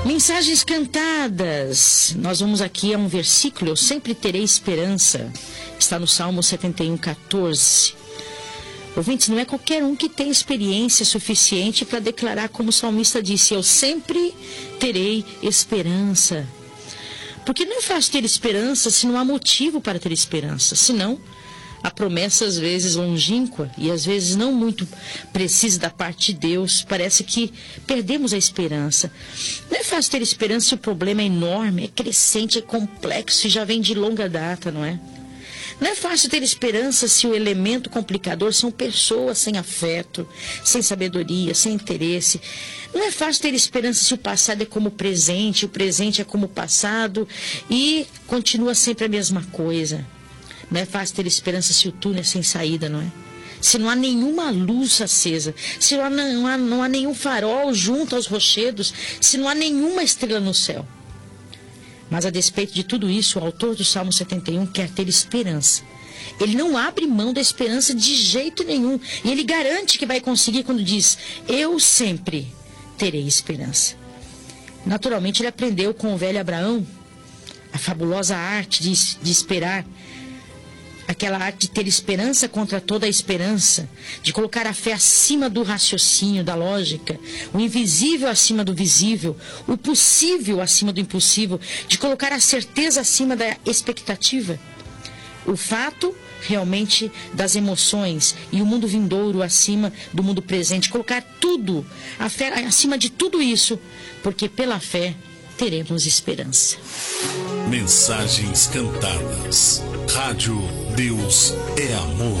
Mensagens cantadas. Nós vamos aqui a um versículo. Eu sempre terei esperança. Está no Salmo 71:14. Ouvintes, não é qualquer um que tem experiência suficiente para declarar como o salmista disse: eu sempre terei esperança. Porque não é fácil ter esperança se não há motivo para ter esperança. Senão, a promessa às vezes longínqua e às vezes não muito precisa da parte de Deus. Parece que perdemos a esperança. Não é fácil ter esperança se o problema é enorme, é crescente, é complexo e já vem de longa data, não é? Não é fácil ter esperança se o elemento complicador são pessoas sem afeto, sem sabedoria, sem interesse. Não é fácil ter esperança se o passado é como o presente é como o passado e continua sempre a mesma coisa. Não é fácil ter esperança se o túnel é sem saída, não é? Se não há nenhuma luz acesa, se não há nenhum farol junto aos rochedos, se não há nenhuma estrela no céu. Mas a despeito de tudo isso, o autor do Salmo 71 quer ter esperança. Ele não abre mão da esperança de jeito nenhum. E ele garante que vai conseguir quando diz: eu sempre terei esperança. Naturalmente ele aprendeu com o velho Abraão a fabulosa arte de esperar. Aquela arte de ter esperança contra toda a esperança, de colocar a fé acima do raciocínio, da lógica, o invisível acima do visível, o possível acima do impossível, de colocar a certeza acima da expectativa. O fato realmente das emoções e o mundo vindouro acima do mundo presente, colocar tudo, a fé acima de tudo isso, porque pela fé teremos esperança. Mensagens cantadas. Rádio Deus é Amor.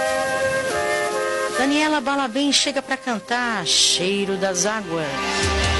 Daniela Balabem chega para cantar Cheiro das Águas.